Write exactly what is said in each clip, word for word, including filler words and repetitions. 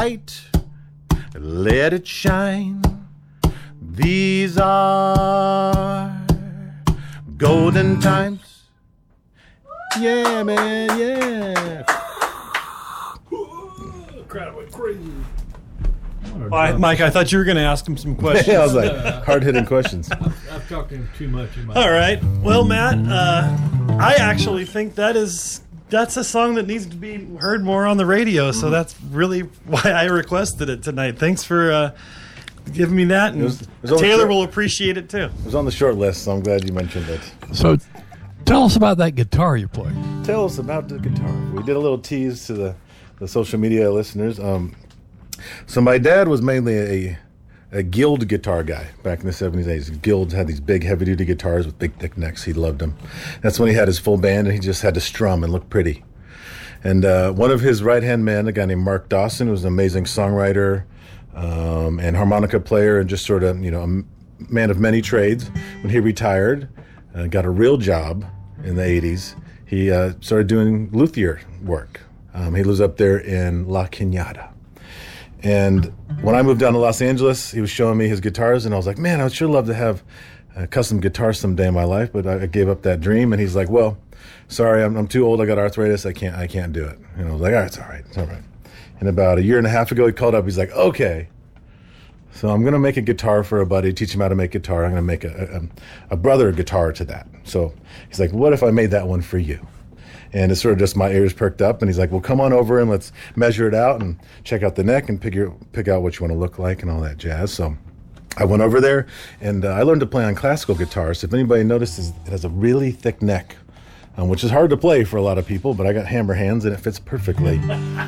light, let it shine. These are golden times. Yeah, man, yeah. Crowd went crazy. Well, Mike, I thought you were going to ask him some questions. Yeah, I was like, hard-hitting questions. I've, I've talked to him too much. In my All right. Well, Matt, uh, I actually think that is that's a song that needs to be heard more on the radio. So that's really why I requested it tonight. Thanks for uh, giving me that, and It was- it was on the Taylor short- will appreciate it too. It was on the short list, so I'm glad you mentioned it. So tell us about that guitar you play. Tell us about the guitar. We did a little tease to the, the social media listeners. Um, so my dad was mainly a a Guild guitar guy back in the seventies, eighties. Guilds had these big, heavy-duty guitars with big, thick necks. He loved them. That's when he had his full band, and he just had to strum and look pretty. And uh, one of his right-hand men, a guy named Mark Dawson, was an amazing songwriter um, and harmonica player, and just sort of, you know, a m- man of many trades. When he retired, uh, got a real job in the eighties, he uh, started doing luthier work. Um, he lives up there in La Cañada. And when I moved down to Los Angeles, he was showing me his guitars, and I was like, man, I would sure love to have a custom guitar someday in my life, but I, I gave up that dream. And he's like, well, sorry, I'm, I'm too old. I got arthritis. I can't I can't do it. And I was like, all right, it's all right. It's all right. And about a year and a half ago, he called up. He's like, okay, so I'm going to make a guitar for a buddy, teach him how to make guitar. I'm going to make a, a, a brother guitar to that. So he's like, what if I made that one for you? And it's sort of just my ears perked up, and he's like, well, come on over and let's measure it out and check out the neck and pick, your, pick out what you want to look like and all that jazz. So I went over there, and uh, I learned to play on classical guitars. If anybody notices, it has a really thick neck, um, which is hard to play for a lot of people, but I got hammer hands, and it fits perfectly.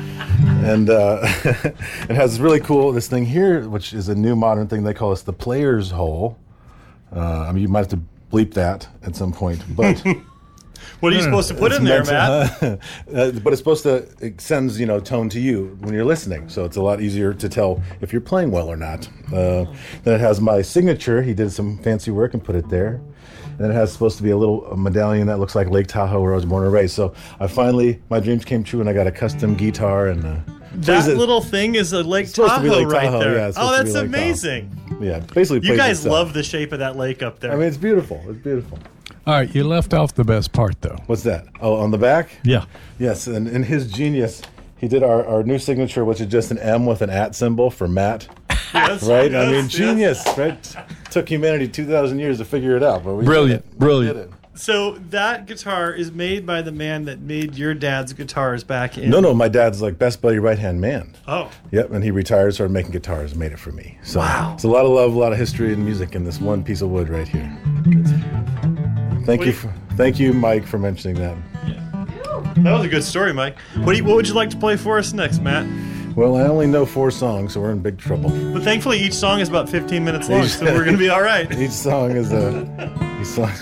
And uh, it has really cool, this thing here, which is a new modern thing. They call this the player's hole. Uh, I mean, you might have to bleep that at some point, but... What are you supposed to put in there, meant Matt? to- uh, but it's supposed to, it sends, you know, tone to you when you're listening. So it's a lot easier to tell if you're playing well or not. Uh, then it has my signature. He did some fancy work and put it there. And then it has supposed to be a little medallion that looks like Lake Tahoe where I was born and raised. So I finally, my dreams came true, and I got a custom guitar. And uh, That plays it- little thing is a Lake It's supposed to Tahoe be Lake right Tahoe, there. yeah, it's Oh, supposed to that's be Lake Tahoe. amazing. yeah, basically You plays guys itself. love the shape of that lake up there. I mean, it's beautiful. It's beautiful. All right, you left off the best part, though. What's that? Oh, on the back? Yeah. Yes, and in his genius, he did our, our new signature, which is just an M with an at symbol for Matt. Yes, Right? I yes, mean, yes. genius, right? Took humanity two thousand years to figure it out, but we Brilliant, did it. brilliant. We did it. So that guitar is made by the man that made your dad's guitars back in. No, no, my dad's like best buddy right-hand man. Oh, Yep, and he retired, started making guitars, made it for me. So Wow. it's a lot of love, a lot of history and music in this one piece of wood right here. Thank What you, do for, thank you, Mike, for mentioning that. that was a good story, Mike. What, do you, what would you like to play for us next, Matt? Well, I only know four songs, so we're in big trouble. But thankfully, each song is about fifteen minutes long, Each- so we're going to be all right. Each song is a each song